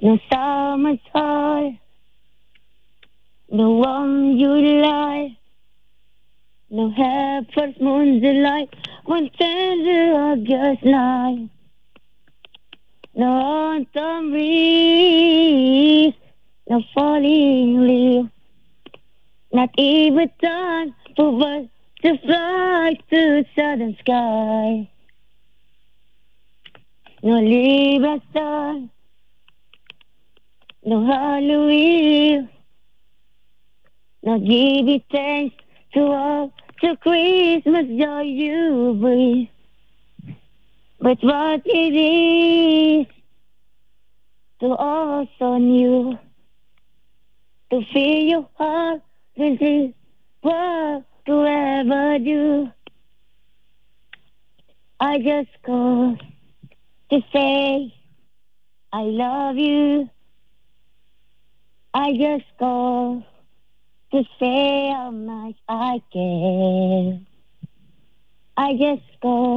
No summer's high, no one you lie. No hair, first moon's delight, one tender August night. No autumn breeze, no falling leaf, not even time for birds to fly to southern sky. No Libra sun, no Halloween, no give it thanks to all the Christmas joy you bring. But what it is to also new to feel your heart, this is what to ever do. I just call to say I love you. I just call to say how much I care. I just call